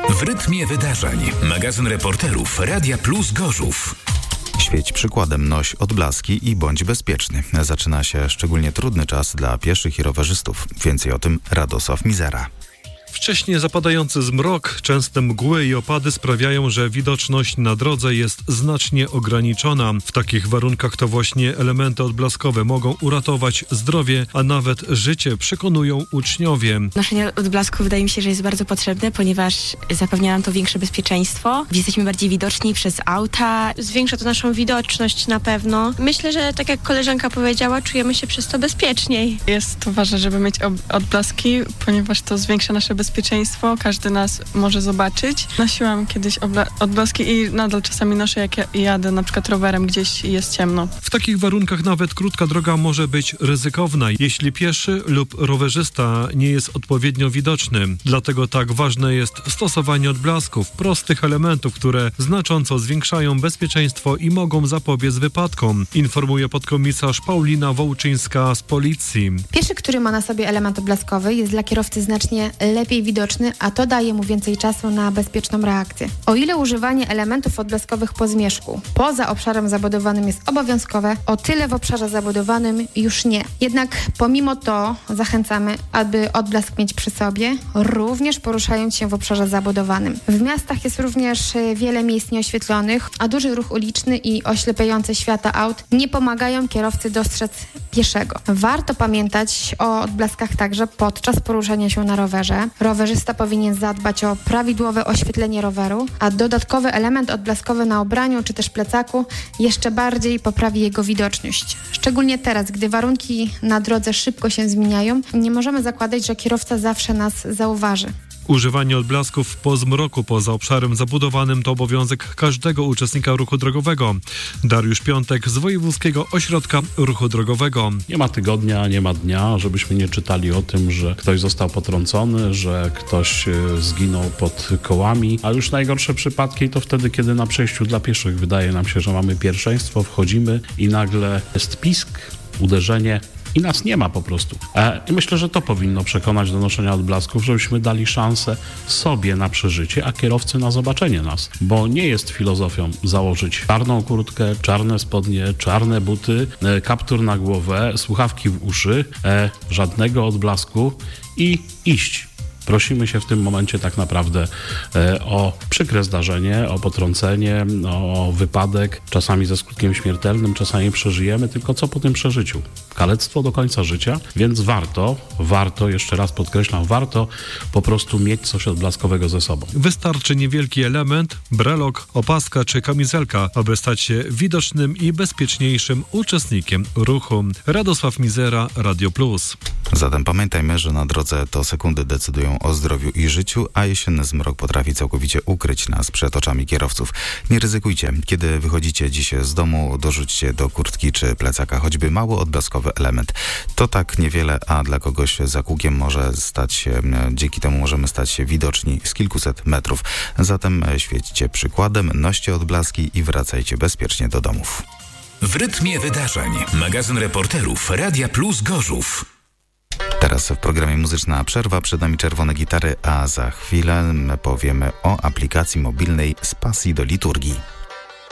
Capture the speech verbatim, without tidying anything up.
W rytmie wydarzeń. Magazyn reporterów Radia Plus Gorzów. Świeć przykładem, noś odblaski i bądź bezpieczny. Zaczyna się szczególnie trudny czas dla pieszych i rowerzystów. Więcej o tym Radosław Mizera. Wcześnie zapadający zmrok, częste mgły i opady sprawiają, że widoczność na drodze jest znacznie ograniczona. W takich warunkach to właśnie elementy odblaskowe mogą uratować zdrowie, a nawet życie, przekonują uczniowie. Noszenie odblasków wydaje mi się, że jest bardzo potrzebne, ponieważ zapewnia nam to większe bezpieczeństwo. Jesteśmy bardziej widoczni przez auta. Zwiększa to naszą widoczność na pewno. Myślę, że tak jak koleżanka powiedziała, czujemy się przez to bezpieczniej. Jest to ważne, żeby mieć odblaski, ponieważ to zwiększa nasze bezpieczeństwo. bezpieczeństwo, każdy nas może zobaczyć. Nosiłam kiedyś obla- odblaski i nadal czasami noszę, jak ja jadę na przykład rowerem gdzieś i jest ciemno. W takich warunkach nawet krótka droga może być ryzykowna, jeśli pieszy lub rowerzysta nie jest odpowiednio widoczny. Dlatego tak ważne jest stosowanie odblasków, prostych elementów, które znacząco zwiększają bezpieczeństwo i mogą zapobiec wypadkom, informuje podkomisarz Paulina Wołczyńska z policji. Pieszy, który ma na sobie element odblaskowy, jest dla kierowcy znacznie lepiej widoczny, a to daje mu więcej czasu na bezpieczną reakcję. O ile używanie elementów odblaskowych po zmierzchu poza obszarem zabudowanym jest obowiązkowe, o tyle w obszarze zabudowanym już nie. Jednak pomimo to zachęcamy, aby odblask mieć przy sobie, również poruszając się w obszarze zabudowanym. W miastach jest również wiele miejsc nieoświetlonych, a duży ruch uliczny i oślepiające światła aut nie pomagają kierowcy dostrzec pieszego. Warto pamiętać o odblaskach także podczas poruszania się na rowerze. Rowerzysta powinien zadbać o prawidłowe oświetlenie roweru, a dodatkowy element odblaskowy na ubraniu czy też plecaku jeszcze bardziej poprawi jego widoczność. Szczególnie teraz, gdy warunki na drodze szybko się zmieniają, nie możemy zakładać, że kierowca zawsze nas zauważy. Używanie odblasków po zmroku poza obszarem zabudowanym to obowiązek każdego uczestnika ruchu drogowego. Dariusz Piątek z Wojewódzkiego Ośrodka Ruchu Drogowego. Nie ma tygodnia, nie ma dnia, żebyśmy nie czytali o tym, że ktoś został potrącony, że ktoś zginął pod kołami, a już najgorsze przypadki to wtedy, kiedy na przejściu dla pieszych wydaje nam się, że mamy pierwszeństwo, wchodzimy i nagle jest pisk, uderzenie, i nas nie ma po prostu. E, I myślę, że to powinno przekonać do noszenia odblasków, żebyśmy dali szansę sobie na przeżycie, a kierowcy na zobaczenie nas. Bo nie jest filozofią założyć czarną kurtkę, czarne spodnie, czarne buty, e, kaptur na głowę, słuchawki w uszy, e, żadnego odblasku i iść. Prosimy się w tym momencie tak naprawdę e, o przykre zdarzenie, o potrącenie, o wypadek, czasami ze skutkiem śmiertelnym, czasami przeżyjemy, tylko co po tym przeżyciu? Kalectwo do końca życia, więc warto, warto, jeszcze raz podkreślam, warto po prostu mieć coś odblaskowego ze sobą. Wystarczy niewielki element, brelok, opaska czy kamizelka, aby stać się widocznym i bezpieczniejszym uczestnikiem ruchu. Radosław Mizera, Radio Plus. Zatem pamiętajmy, że na drodze to sekundy decydują o zdrowiu i życiu, a jesienny zmrok potrafi całkowicie ukryć nas przed oczami kierowców. Nie ryzykujcie. Kiedy wychodzicie dziś z domu, dorzućcie do kurtki czy plecaka choćby mało odblaskowy element. To tak niewiele, a dla kogoś za kółkiem może stać się, dzięki temu możemy stać się widoczni z kilkuset metrów. Zatem świećcie przykładem, noście odblaski i wracajcie bezpiecznie do domów. W rytmie wydarzeń. Magazyn reporterów Radia Plus Gorzów. Teraz w programie Muzyczna Przerwa, przed nami Czerwone Gitary, a za chwilę powiemy o aplikacji mobilnej z pasji do liturgii.